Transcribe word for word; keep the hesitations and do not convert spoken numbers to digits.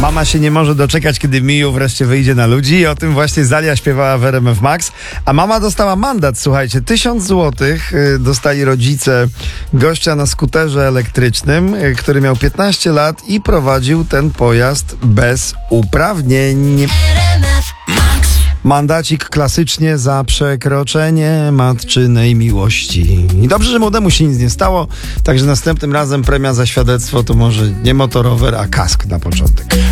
Mama się nie może doczekać, kiedy Miu wreszcie wyjdzie na ludzi i o tym właśnie Zalia śpiewała w R M F Max. A mama dostała mandat, słuchajcie, tysiąc złotych dostali rodzice gościa na skuterze elektrycznym, który miał piętnaście lat i prowadził ten pojazd bez uprawnień. Mandacik klasycznie za przekroczenie matczynej miłości. I dobrze, że młodemu się nic nie stało, także następnym razem premia za świadectwo to może nie motorower, a kask na początek.